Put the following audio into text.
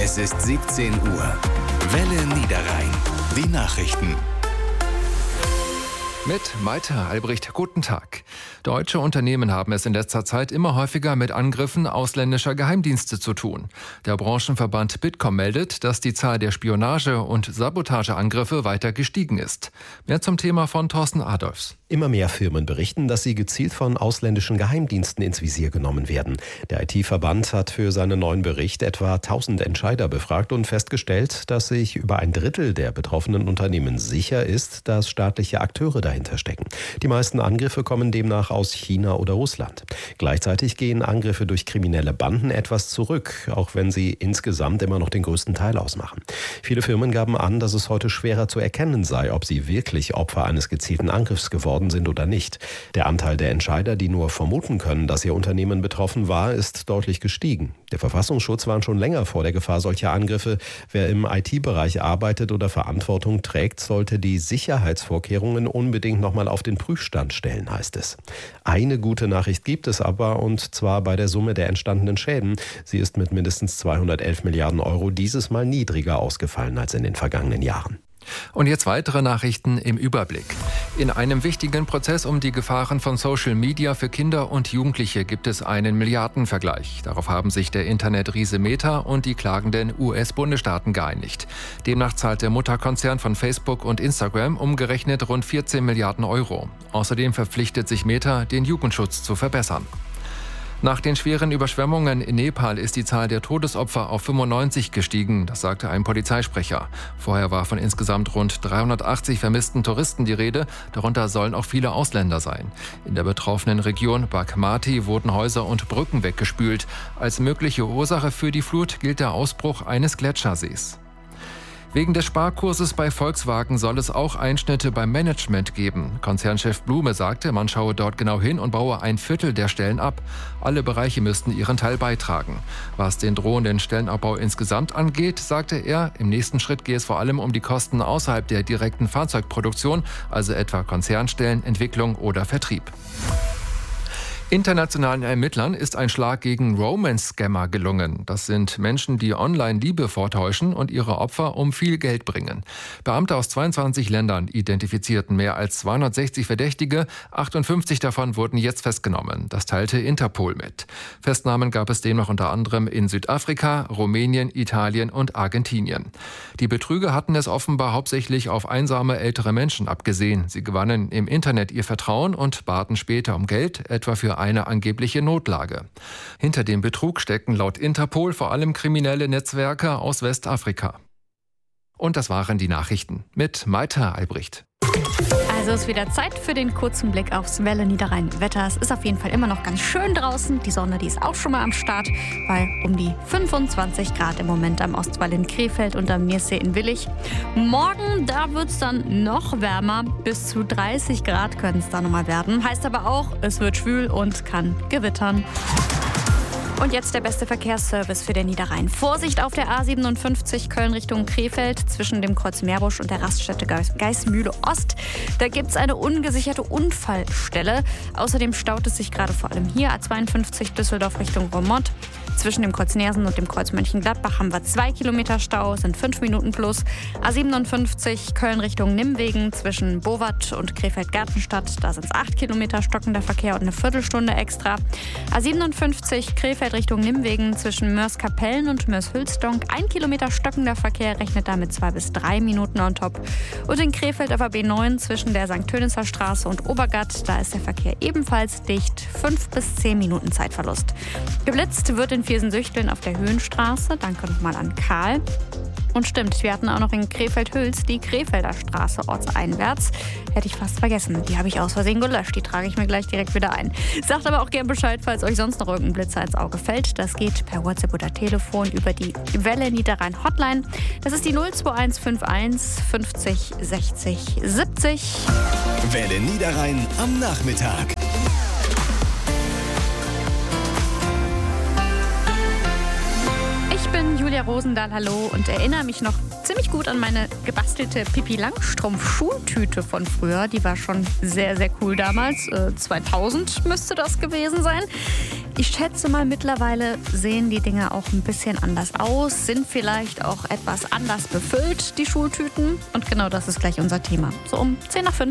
Es ist 17 Uhr. Welle Niederrhein. Die Nachrichten. Mit Malte Albrecht, guten Tag. Deutsche Unternehmen haben es in letzter Zeit immer häufiger mit Angriffen ausländischer Geheimdienste zu tun. Der Branchenverband Bitkom meldet, dass die Zahl der Spionage- und Sabotageangriffe weiter gestiegen ist. Mehr zum Thema von Thorsten Adolfs. Immer mehr Firmen berichten, dass sie gezielt von ausländischen Geheimdiensten ins Visier genommen werden. Der IT-Verband hat für seinen neuen Bericht etwa 1000 Entscheider befragt und festgestellt, dass sich über ein Drittel der betroffenen Unternehmen sicher ist, dass staatliche Akteure dahinter stecken. Die meisten Angriffe kommen demnach aus China oder Russland. Gleichzeitig gehen Angriffe durch kriminelle Banden etwas zurück, auch wenn sie insgesamt immer noch den größten Teil ausmachen. Viele Firmen gaben an, dass es heute schwerer zu erkennen sei, ob sie wirklich Opfer eines gezielten Angriffs geworden sind oder nicht. Der Anteil der Entscheider, die nur vermuten können, dass ihr Unternehmen betroffen war, ist deutlich gestiegen. Der Verfassungsschutz warnt schon länger vor der Gefahr solcher Angriffe. Wer im IT-Bereich arbeitet oder Verantwortung trägt, sollte die Sicherheitsvorkehrungen unbedingt nochmal auf den Prüfstand stellen, heißt es. Eine gute Nachricht gibt es aber, und zwar bei der Summe der entstandenen Schäden. Sie ist mit mindestens 211 Milliarden Euro dieses Mal niedriger ausgefallen als in den vergangenen Jahren. Und jetzt weitere Nachrichten im Überblick. In einem wichtigen Prozess um die Gefahren von Social Media für Kinder und Jugendliche gibt es einen Milliardenvergleich. Darauf haben sich der Internetriese Meta und die klagenden US-Bundesstaaten geeinigt. Demnach zahlt der Mutterkonzern von Facebook und Instagram umgerechnet rund 14 Milliarden Euro. Außerdem verpflichtet sich Meta, den Jugendschutz zu verbessern. Nach den schweren Überschwemmungen in Nepal ist die Zahl der Todesopfer auf 95 gestiegen, das sagte ein Polizeisprecher. Vorher war von insgesamt rund 380 vermissten Touristen die Rede, darunter sollen auch viele Ausländer sein. In der betroffenen Region Bagmati wurden Häuser und Brücken weggespült. Als mögliche Ursache für die Flut gilt der Ausbruch eines Gletschersees. Wegen des Sparkurses bei Volkswagen soll es auch Einschnitte beim Management geben. Konzernchef Blume sagte, man schaue dort genau hin und baue ein Viertel der Stellen ab. Alle Bereiche müssten ihren Teil beitragen. Was den drohenden Stellenabbau insgesamt angeht, sagte er, im nächsten Schritt gehe es vor allem um die Kosten außerhalb der direkten Fahrzeugproduktion, also etwa Konzernstellen, Entwicklung oder Vertrieb. Internationalen Ermittlern ist ein Schlag gegen Romance-Scammer gelungen. Das sind Menschen, die online Liebe vortäuschen und ihre Opfer um viel Geld bringen. Beamte aus 22 Ländern identifizierten mehr als 260 Verdächtige. 58 davon wurden jetzt festgenommen. Das teilte Interpol mit. Festnahmen gab es demnach unter anderem in Südafrika, Rumänien, Italien und Argentinien. Die Betrüger hatten es offenbar hauptsächlich auf einsame ältere Menschen abgesehen. Sie gewannen im Internet ihr Vertrauen und baten später um Geld, etwa für eine angebliche Notlage. Hinter dem Betrug stecken laut Interpol vor allem kriminelle Netzwerke aus Westafrika. Und das waren die Nachrichten mit Malte Albrecht. Also ist wieder Zeit für den kurzen Blick aufs Welle Niederrhein-Wetter. Es ist auf jeden Fall immer noch ganz schön draußen. Die Sonne, die ist auch schon mal am Start, bei um die 25 Grad im Moment am Ostwall in Krefeld und am Niersee in Willich. Morgen, da wird es dann noch wärmer. Bis zu 30 Grad können es da nochmal werden. Heißt aber auch, es wird schwül und kann gewittern. Und jetzt der beste Verkehrsservice für den Niederrhein. Vorsicht auf der A57 Köln Richtung Krefeld zwischen dem Kreuz Meerbusch und der Raststätte Geismühle Ost. Da gibt es eine ungesicherte Unfallstelle. Außerdem staut es sich gerade vor allem hier A52 Düsseldorf Richtung Roermond. Zwischen dem Kreuz Neersen und dem Kreuz Mönchengladbach haben wir 2 Kilometer Stau, sind 5 Minuten plus. A57 Köln Richtung Nimwegen zwischen Bowat und Krefeld-Gartenstadt. Da sind es 8 Kilometer stockender Verkehr und eine Viertelstunde extra. A57 Krefeld Richtung Nimwegen zwischen Mörs-Kapellen und Mörs-Hülsdonk. 1 Kilometer stockender Verkehr, rechnet damit 2 bis 3 Minuten on top. Und in Krefeld auf der B9 zwischen der St. Tönisser Straße und Obergatt, da ist der Verkehr ebenfalls dicht. 5 bis 10 Minuten Zeitverlust. Geblitzt wird in Viersen-Süchteln auf der Höhenstraße. Danke nochmal an Karl. Und stimmt, wir hatten auch noch in Krefeld-Hüls die Krefelder Straße ortseinwärts. Hätte ich fast vergessen. Die habe ich aus Versehen gelöscht. Die trage ich mir gleich direkt wieder ein. Sagt aber auch gern Bescheid, falls euch sonst noch irgendein Blitzer ins Auge fällt. Das geht per WhatsApp oder Telefon über die Welle Niederrhein Hotline. Das ist die 02151 50 60 70. Welle Niederrhein am Nachmittag. Ich bin Julia Rosendahl, hallo, und erinnere mich noch ziemlich gut an meine gebastelte Pippi-Langstrumpf-Schultüte von früher. Die war schon sehr, sehr cool damals. 2000 müsste das gewesen sein. Ich schätze mal, mittlerweile sehen die Dinge auch ein bisschen anders aus, sind vielleicht auch etwas anders befüllt, die Schultüten. Und genau das ist gleich unser Thema. So um 10 nach 5.